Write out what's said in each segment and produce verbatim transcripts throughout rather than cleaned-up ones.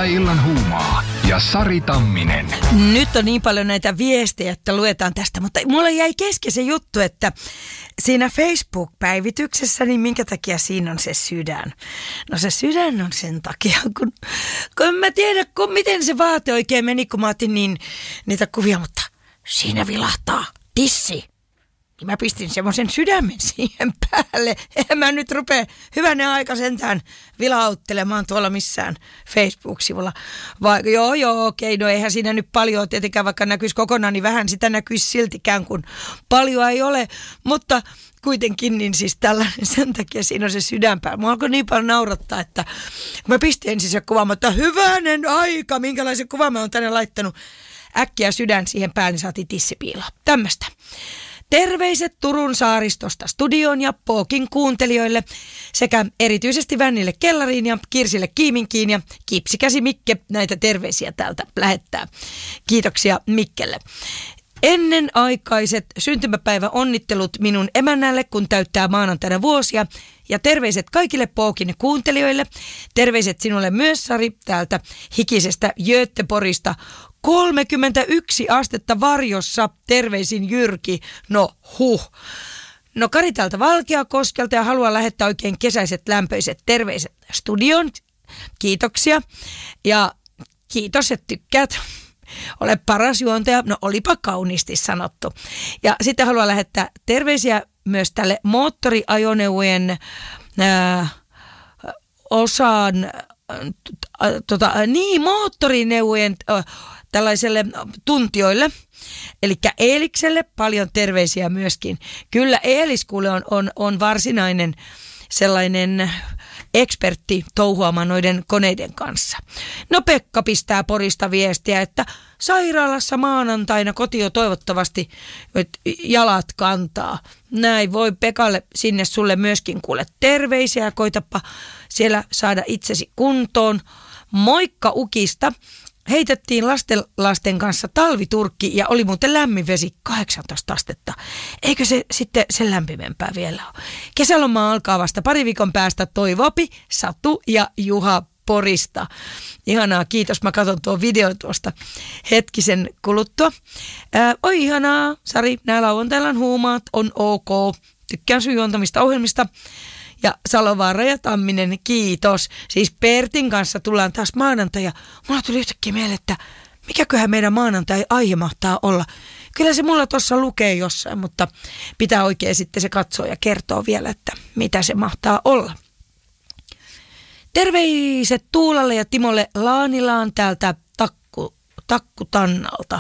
Lauantai-illan huumaa ja Sari Tamminen. Nyt on niin paljon näitä viestejä, että luetaan tästä, mutta mulla jäi kesken se juttu, että siinä Facebook-päivityksessä, niin minkä takia siinä on se sydän? No se sydän on sen takia, kun, kun en mä tiedä, kun, miten se vaate oikein meni, kun mä otin niin, niitä kuvia, mutta siinä vilahtaa tissi. Niin mä pistin semmoisen sydämen siihen päälle. En mä nyt rupea hyvänen aika sentään vilauttelemaan tuolla missään Facebook-sivulla. Vai, joo, joo, okei, no eihän siinä nyt paljon tietenkään, vaikka näkyisi kokonaan, niin vähän sitä näkyisi siltikään, kun paljon ei ole. Mutta kuitenkin niin siis tällainen, sen takia siinä on se sydän päällä. Mua alkoi niin paljon naurattaa, että mä pistin ensin se kuva, mutta hyvänen aika, minkälaisen kuvan mä oon tänne laittanut. Äkkiä sydän siihen päälle, niin saatiin tissipiiloa. Tämmöistä. Terveiset Turun saaristosta studioon ja Pookin kuuntelijoille sekä erityisesti Vännille Kellariin ja Kirsille Kiiminkiin ja Kipsikäsi Mikke näitä terveisiä täältä lähettää. Kiitoksia Mikkelle. Ennenaikaiset syntymäpäivä onnittelut minun emännälle, kun täyttää maanantaina vuosia. Ja terveiset kaikille Pookin kuuntelijoille. Terveiset sinulle myös, Sari, täältä hikisestä Göteborgista. kolmekymmentäyksi astetta varjossa, terveisin Jyrki. No huh. No Kari täältä Valkeakoskelta ja haluan lähettää oikein kesäiset lämpöiset terveiset studioon. Kiitoksia. Ja kiitos, että tykkäät. Ole paras juontaja. No olipa kauniisti sanottu. Ja sitten haluan lähettää terveisiä myös tälle moottoriajoneuvojen ää, osan, ä, tota, niin moottorineuvojen ä, tällaiselle tuntijoille, eli Eelikselle paljon terveisiä myöskin. Kyllä Eelis kuule on, on, on varsinainen sellainen ekspertti touhuamaan noiden koneiden kanssa. No Pekka pistää Porista viestiä, että sairaalassa maanantaina kotio toivottavasti jalat kantaa. Näin voi Pekalle sinne sulle myöskin kuule terveisiä, koitapa siellä saada itsesi kuntoon. Moikka Ukista. Heitettiin lasten, lasten kanssa talviturkki ja oli muuten lämmin vesi, kahdeksantoista astetta. Eikö se sitten sen lämpimempää vielä ole? Kesäloma alkaa vasta pari viikon päästä. Toivopi, Satu ja Juha Porista. Ihanaa, kiitos. Mä katson tuon videon tuosta hetkisen kuluttua. Ää, oi ihanaa, Sari, nää lauantailla huumaat on ok. Tykkään sun juontamista ohjelmista. Ja Salovaara ja Tamminen, kiitos. Siis Pertin kanssa tullaan taas maanantai ja mulla tuli yhtäkkiä mieleen, että mikäköhän meidän maanantai aihe mahtaa olla. Kyllä se mulla tuossa lukee jossain, mutta pitää oikein sitten se katsoa ja kertoa vielä, että mitä se mahtaa olla. Terveiset Tuulalle ja Timolle Laanilaan täältä takku, Takkutannalta.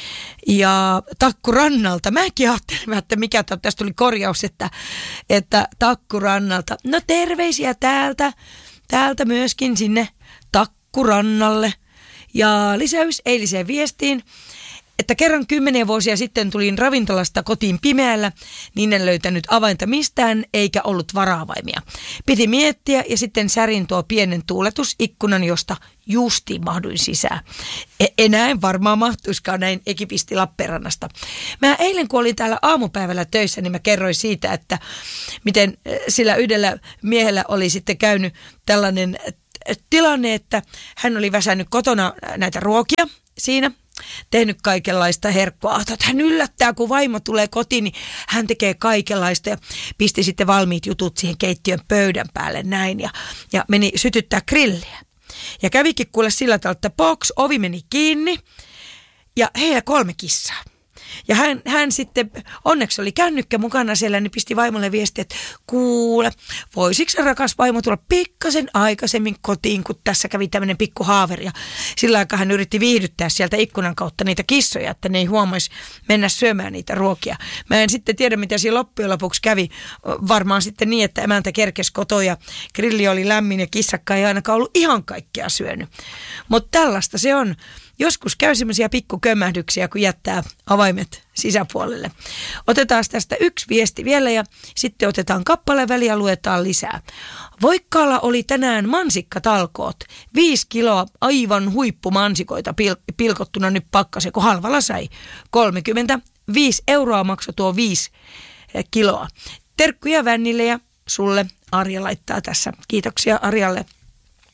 Ja Takkurannalta. Mäkin ajattelin, että mikä tästä tuli korjaus, että, että Takkurannalta. No terveisiä täältä, täältä myöskin sinne Takkurannalle. Ja lisäys eiliseen viestiin, että kerran kymmeniä vuosia sitten tulin ravintolasta kotiin pimeällä, niin en löytänyt avainta mistään eikä ollut varaavaimia. Piti miettiä ja sitten särin tuo pienen tuuletusikkunan, josta justiin mahduin sisään. E- enää en varmaan mahtuiskaan näin ekipisti Lappeenrannasta. Mä eilen kun olin täällä aamupäivällä töissä, niin mä kerroin siitä, että miten sillä yhdellä miehellä oli sitten käynyt tällainen tilanne, että hän oli väsännyt kotona näitä ruokia siinä, tehnyt kaikenlaista herkkua. Hän yllättää, kun vaimo tulee kotiin, niin hän tekee kaikenlaista ja pisti sitten valmiit jutut siihen keittiön pöydän päälle näin ja, ja meni sytyttää grilliä. Ja kävikin kuule sillä tavalla, että box, ovi meni kiinni ja heillä kolme kissaa. Ja hän, hän sitten, onneksi oli kännykkä mukana siellä, niin pisti vaimolle viestiä, että kuule, voisiko se rakas vaimo tulla pikkasen aikaisemmin kotiin, kun tässä kävi tämmöinen pikku haaveri. Ja sillä aikaa hän yritti viihdyttää sieltä ikkunan kautta niitä kissoja, että ne ei huomaisi mennä syömään niitä ruokia. Mä en sitten tiedä, mitä siinä loppujen lopuksi kävi. Varmaan sitten niin, että emäntä kerkesi kotoa ja grilli oli lämmin ja kissakka ei ainakaan ollut ihan kaikkea syönyt. Mutta tällaista se on. Joskus käy semmoisia pikkukömmähdyksiä, kun jättää avaimet sisäpuolelle. Otetaan tästä yksi viesti vielä ja sitten otetaan kappale väliä ja luetaan lisää. Voikkaalla oli tänään mansikkatalkoot. Viisi kiloa aivan huippumansikoita pil- pilkottuna nyt pakkase, kun halvalla sai. kolmekymmentäviisi euroa maksoi tuo viisi kiloa. Terkkuja Vännille ja sulle. Arja laittaa tässä. Kiitoksia Arjalle.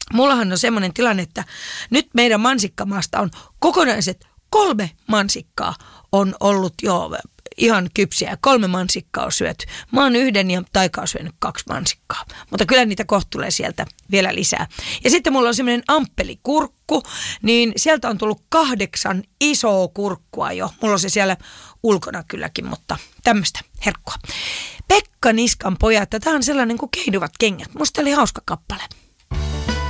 mullahan on semmoinen tilanne, että nyt meidän mansikkamaasta on kokonaiset kolme mansikkaa on ollut jo ihan kypsiä. Kolme mansikkaa on syöty. Mä oon yhden ja Taika on syönyt kaksi mansikkaa. Mutta kyllä niitä kohta tulee sieltä vielä lisää. Ja sitten mulla on semmoinen amppelikurkku, niin sieltä on tullut kahdeksan isoa kurkkua jo. Mulla on se siellä ulkona kylläkin, mutta tämmöistä herkkua. Pekka Niskan pojat, tämä on sellainen kuin Keinuvat kengät. Musta oli hauska kappale.